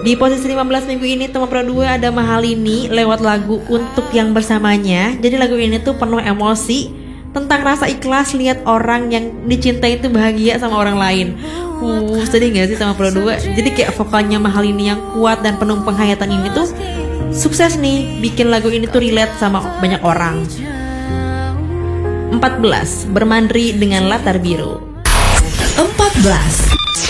Di posisi 15 minggu ini Tama Pro 2 ada Mahalini lewat lagu Untuk Yang Bersamanya. Jadi lagu ini tuh penuh emosi tentang rasa ikhlas lihat orang yang dicintai itu bahagia sama orang lain. Sedih gak sih Tama Pro 2? Jadi kayak vokalnya Mahalini yang kuat dan penuh penghayatan ini tuh sukses nih bikin lagu ini tuh relate sama banyak orang. 14. Bermandri dengan Latar Biru. 14.